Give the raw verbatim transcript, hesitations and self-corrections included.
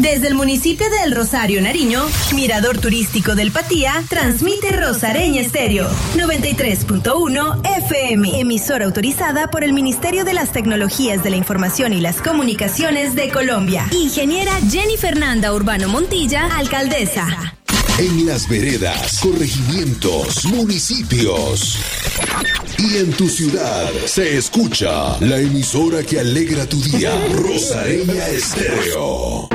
Desde el municipio de El Rosario, Nariño, Mirador Turístico del Patía, transmite Rosareña Estéreo, noventa y tres punto uno F M, emisora autorizada por el Ministerio de las Tecnologías de la Información y las Comunicaciones de Colombia. Ingeniera Jenny Fernanda Urbano Montilla, alcaldesa. En las veredas, corregimientos, municipios y en tu ciudad se escucha la emisora que alegra tu día, Rosareña Estéreo.